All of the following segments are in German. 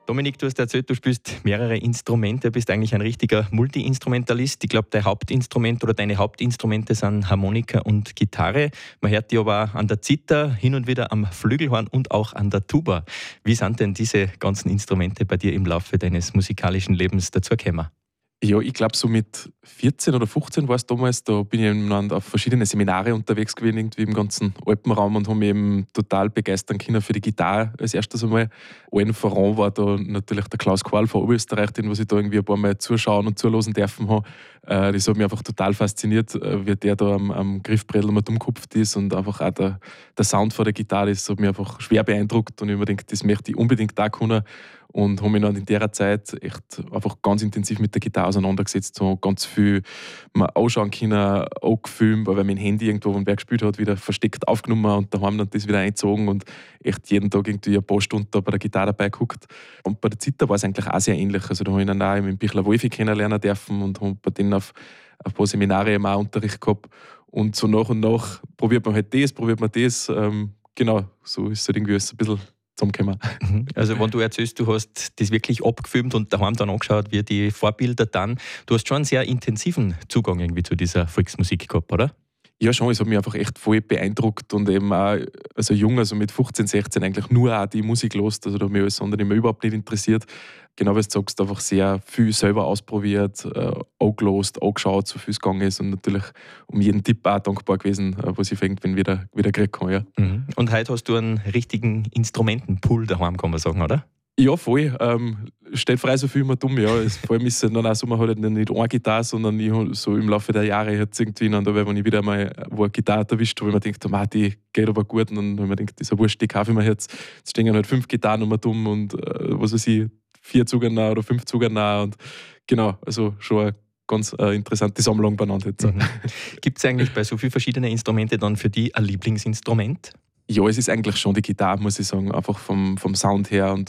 Dominik, du hast erzählt, du spielst mehrere Instrumente, bist eigentlich ein richtiger Multi-Instrumentalist. Ich glaube, dein Hauptinstrument oder deine Hauptinstrumente sind Harmonika und Gitarre. Man hört die aber auch an der Zither, hin und wieder am Flügelhorn und auch an der Tuba. Wie sind denn diese ganzen Instrumente bei dir im Laufe deines musikalischen Lebens dazugekommen? Ja, ich glaube, so mit 14 oder 15 war es damals, da bin ich eben dann auf verschiedene Seminare unterwegs gewesen, irgendwie im ganzen Alpenraum und habe mich eben total begeistern können für die Gitarre als erstes einmal. Allen voran war da natürlich der Klaus Quarl von Oberösterreich, den was ich da irgendwie ein paar Mal zuschauen und zuhören dürfen habe. Das hat mich einfach total fasziniert, wie der da am Griffbrettel mal umgekupft ist und einfach auch der Sound von der Gitarre, das hat mich einfach schwer beeindruckt und ich habe mir gedacht, das möchte ich unbedingt auch können. Und habe mich dann in dieser Zeit echt einfach ganz intensiv mit der Gitarre auseinandergesetzt, so ganz viel mal anschauen können, auch gefilmt, weil mein Handy irgendwo, wo wer gespielt hat, wieder versteckt aufgenommen und daheim dann das wieder eingezogen und echt jeden Tag irgendwie ein paar Stunden da bei der Gitarre dabei geguckt. Und bei der Zither war es eigentlich auch sehr ähnlich. Also da habe ich dann auch mit Bichler Wolfi kennenlernen dürfen und habe bei denen auf ein paar Seminare eben auch Unterricht gehabt. Und so nach und nach probiert man halt das, probiert man das. Genau, so ist es halt irgendwie alles ein bisschen zusammengekommen. Also wenn du erzählst, du hast das wirklich abgefilmt und daheim dann angeschaut, wie die Vorbilder dann, du hast schon einen sehr intensiven Zugang irgendwie zu dieser Volksmusik gehabt, oder? Ja, schon, es hat mich einfach echt voll beeindruckt und eben auch, also jung, also mit 15, 16 eigentlich nur auch die Musik los, also da hat mich alles andere immer überhaupt nicht interessiert. Genau wie du sagst, einfach sehr viel selber ausprobiert, angelost, angeschaut, so viel es gegangen ist und natürlich um jeden Tipp auch dankbar gewesen, was ich irgendwann wieder gekriegt habe. Ja. Und heute hast du einen richtigen Instrumentenpool daheim, kann man sagen, oder? Ja, voll. Steht frei so viel immer dumm. Ja. Vor allem ist es dann auch so, man hat halt nicht eine Gitarre, sondern ich habe so im Laufe der Jahre jetzt irgendwie dann, wenn ich wieder mal wo eine Gitarre erwischt habe, wo ich mir denke, die geht aber gut. Und dann habe ich mir gedacht, das ist ja wurscht, die kaufe ich mir jetzt. Jetzt stehen halt 5 Gitarren um dumm und was weiß ich, 4 Zugern oder 5 Zugern. Und genau, also schon eine ganz interessante Sammlung benannt jetzt. Gibt es eigentlich bei so vielen verschiedenen Instrumenten dann für dich ein Lieblingsinstrument? Ja, es ist eigentlich schon die Gitarre, muss ich sagen, einfach vom Sound her und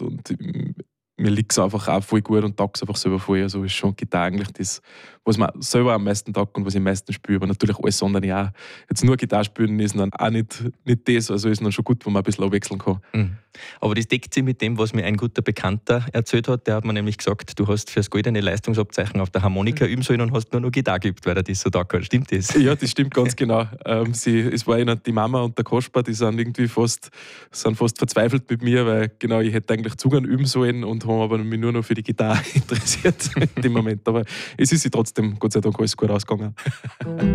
mir liegt es einfach auch voll gut und taugt es einfach selber voll. Also ist schon Gitarre eigentlich das, was mir selber am meisten taugt und was ich am meisten spiele. Aber natürlich alles andere auch. Jetzt nur Gitarre spielen ist dann auch nicht das, also ist dann schon gut, wenn man ein bisschen abwechseln kann. Aber das deckt sich mit dem, was mir ein guter Bekannter erzählt hat. Der hat mir nämlich gesagt, du hast für das goldene Leistungsabzeichen auf der Harmonika üben sollen und hast nur noch Gitarre geübt, weil er das so taugt hat. Stimmt das? Ja, das stimmt ganz genau. Es war die Mama und der Kasper, die sind irgendwie fast verzweifelt mit mir, weil genau, ich hätte eigentlich Zugang üben sollen und haben aber mich nur noch für die Gitarre interessiert in dem Moment. Aber es ist sich trotzdem Gott sei Dank alles gut ausgegangen.